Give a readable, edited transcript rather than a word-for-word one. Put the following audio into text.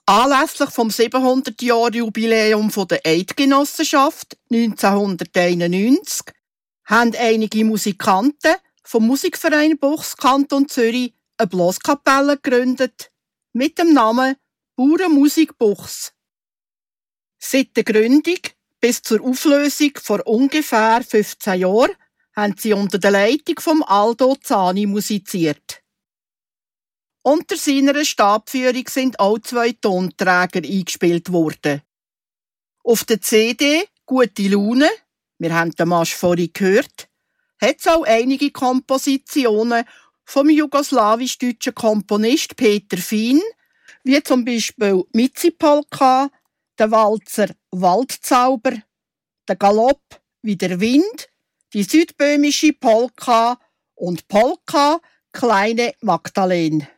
Anlässlich vom 700-Jahr-Jubiläum der Eidgenossenschaft 1991 haben einige Musikanten vom Musikverein Buchs Kanton Zürich eine Bloskapelle gegründet mit dem Namen Bauernmusik Buchs. Seit der Gründung bis zur Auflösung vor ungefähr 15 Jahren haben sie unter der Leitung von Aldo Zani musiziert. Unter seiner Stabführung sind auch 2 Tonträger eingespielt worden. Auf der CD «Gute Laune», wir haben den Marsch vorhin gehört, hat es auch einige Kompositionen vom jugoslawisch-deutschen Komponist Peter Fien, wie zum Beispiel «Mitzi-Polka», der Walzer «Waldzauber», der Galopp «Wie der Wind», die südböhmische Polka und «Polka» «Kleine Magdalene».